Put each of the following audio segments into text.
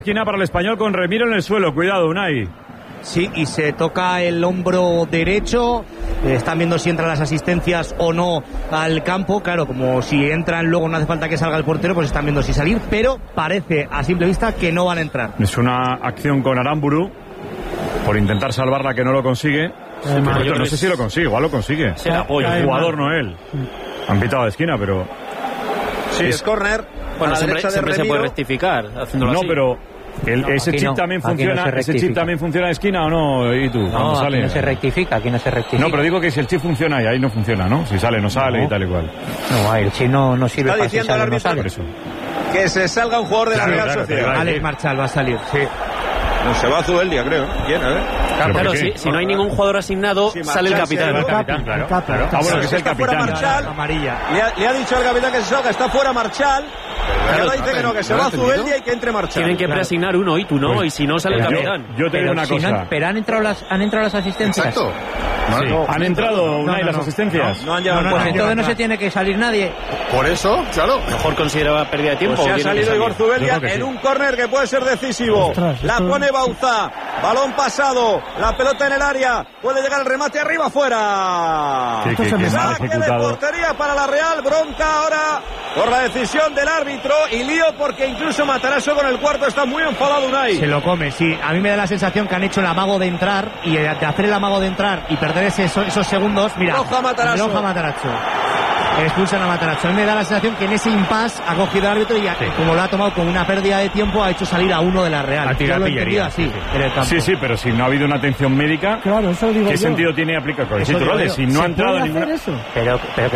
Esquina para el Español con Remiro en el suelo, cuidado Unai. Sí, y se toca el hombro derecho. Están viendo si entran las asistencias o no al campo. Claro, como si entran luego no hace falta que salga el portero, pues están viendo si salir, pero parece a simple vista que no van a entrar. Es una acción con Aramburu por intentar salvarla, que no lo consigue. No sé si lo consigue, igual lo consigue. Se la apoya. El jugador no él. Han pitado de esquina, pero... Sí, es córner. Bueno, siempre se puede rectificar haciéndolo así. No, pero ese chip también funciona. ¿Ese chip también funciona de esquina o no? ¿Y tú? No, sale? Aquí no se rectifica. No, pero digo que si el chip funciona ahí no funciona, ¿no? Si sale, no sale y tal y cual. No, el chip no sirve para si sale, no sale. Por eso. Que se salga un jugador de la Real Sociedad. Alex Marchal va a salir, sí. No, se va Zubeldia, creo. ¿Quién? A ver. Claro, si no hay ningún jugador asignado, sale el capitán. El capitán, claro. Bueno, que es el capitán. Amarilla. Le ha dicho al capitán que se salga, está fuera Marchal. Pero ahora dice que no, que se va Zubeldia y que entre Marchal. Tienen que preasignar uno y tú no, y si no sale el capitán. Yo te digo una cosa. Pero han entrado las asistencias. Exacto. Sí. ¿Han entrado Unai las asistencias? No han llegado. Pues entonces no se tiene que salir nadie. Por eso, claro. Mejor consideraba pérdida de tiempo. Pues se ha salido Igor Zubeldia en un córner que puede ser decisivo. La pone Bauza. Balón pasado. La pelota en el área. Puede llegar el remate arriba, fuera. Saque de portería para la Real. Bronca ahora por la decisión del árbitro. Y lío porque incluso Matarazzo con el cuarto está muy enfadado Unai. Se lo come, sí. A mí me da la sensación que han hecho el amago de entrar. Y de hacer el amago de entrar y perder esos segundos. Mira, Roja Matarazzo. Expulsan a Matarazzo. A mí me da la sensación que en ese impasse ha cogido el árbitro y como lo ha tomado con una pérdida de tiempo, ha hecho salir a uno de la Real. Yo lo he entendido así en el campo. Sí, pero si no ha habido una atención médica, claro, eso digo ¿qué yo. sentido tiene aplicar con el título? Si no ha entrado ninguna... Pero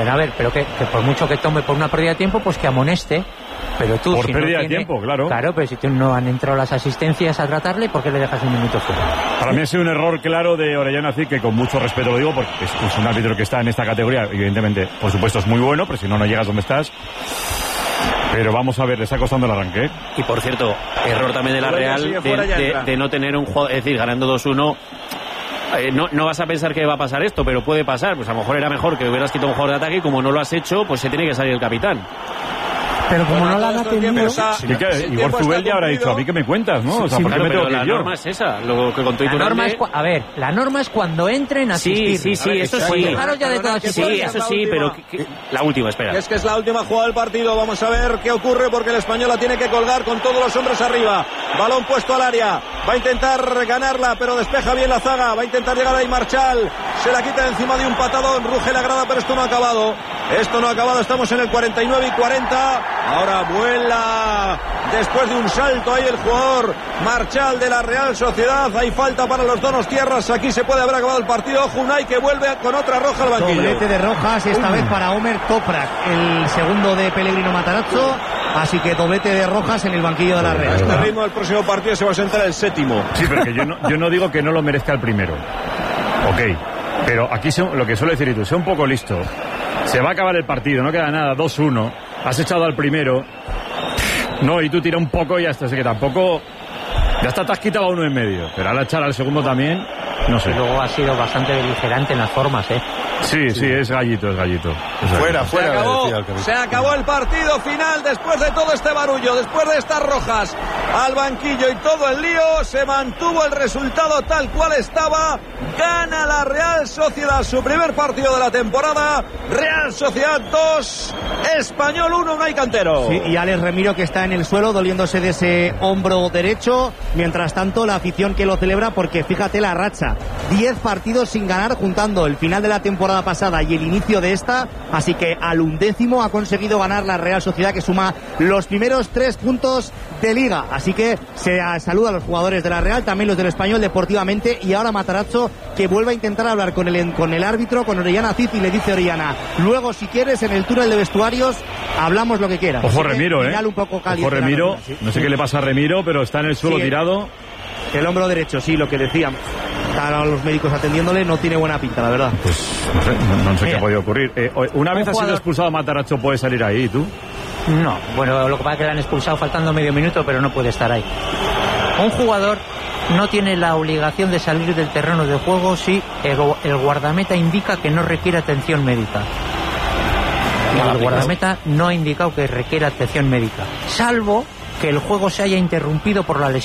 que por mucho que tome por una pérdida de tiempo, pues que amoneste. Pero tú, por si pérdida no de tiempo, claro. Claro, pero si tú no han entrado las asistencias a tratarle, ¿por qué le dejas un minuto fuera? Para mí ha sido un error claro de Orellana Cid, que con mucho respeto lo digo, porque es un árbitro que está en esta categoría, evidentemente, por supuesto es muy bueno, pero si no llegas donde estás. Pero vamos a ver, le está costando el arranque. Y por cierto, error también de la Real de no tener un jugador, es decir, ganando 2-1. No vas a pensar que va a pasar esto, pero puede pasar. Pues a lo mejor era mejor que hubieras quitado un jugador de ataque, y como no lo has hecho, pues se tiene que salir el capitán. Pero como no la han atendido... Igor Zubeldia habrá dicho, a mí que me cuentas, ¿no? O sea, ¿por qué me tengo que ir yo? La norma es esa, lo que contó Iturralde. La norma es cuando entren a asistir. Sí, eso sí. Dejaros ya de todas Sí, eso sí, pero la última, espera. Es que es la última jugada del partido. Vamos a ver qué ocurre, porque el Español la tiene que colgar con todos los hombres arriba. Balón puesto al área. Va a intentar ganarla, pero despeja bien la zaga. Va a intentar llegar ahí Marchal. Se la quita encima de un patadón. Ruge la grada, pero esto no ha acabado. Estamos en el 49 y 40. Ahora vuela después de un salto ahí el jugador Marchal de la Real Sociedad. Hay falta para los donostiarras. Aquí se puede haber acabado el partido. Ojo, Unai, que vuelve con otra roja al banquillo. Doblete de rojas, esta vez para Omer Toprak, el segundo de Pellegrino Matarazzo. Así que doblete de rojas en el banquillo de la Real. A este ritmo del próximo partido se va a sentar el séptimo. Sí, pero que yo no digo que no lo merezca el primero. Ok, pero aquí lo que suele decir tú, sea un poco listo. Se va a acabar el partido, no queda nada, 2-1. Has echado al primero. No, y tú tira un poco y ya está. Así que tampoco... Ya está, te has quitado a uno en medio. Pero ahora echar al segundo también, no sé. Luego ha sido bastante beligerante en las formas, ¿eh? Sí, es gallito. Fuera. Se acabó el partido final después de todo este barullo, después de estas rojas al banquillo y todo el lío. Se mantuvo el resultado tal cual estaba. Gana la Real Sociedad su primer partido de la temporada. Real Sociedad 2, Español 1, Unai Cantero. Sí, y Alex Remiro, que está en el suelo doliéndose de ese hombro derecho. Mientras tanto, la afición que lo celebra, porque fíjate la racha, 10 partidos sin ganar, juntando el final de la temporada pasada y el inicio de esta. Así que al 11º ha conseguido ganar la Real Sociedad, que suma los primeros 3 puntos de Liga. Así que se saluda a los jugadores de la Real, también los del Español deportivamente. Y ahora Matarazzo, que vuelve a intentar hablar con el árbitro, con Orellana Cid, y le dice Orellana: luego, si quieres, en el túnel de vestuarios hablamos lo que quieras. Ojo Remiro, un poco Ojo Remiro, no sé qué le pasa a Remiro, pero está en el suelo tirado. El hombro derecho, sí, lo que decíamos. Están a los médicos atendiéndole, no tiene buena pinta, la verdad. Pues no sé qué ha podido ocurrir. Una vez ha sido expulsado Matarazzo, ¿puede salir ahí, tú? No, bueno, lo que pasa es que le han expulsado faltando medio minuto, pero no puede estar ahí. Un jugador no tiene la obligación de salir del terreno de juego si el guardameta indica que no requiere atención médica. El guardameta no ha indicado que requiere atención médica, salvo que el juego se haya interrumpido por la lesión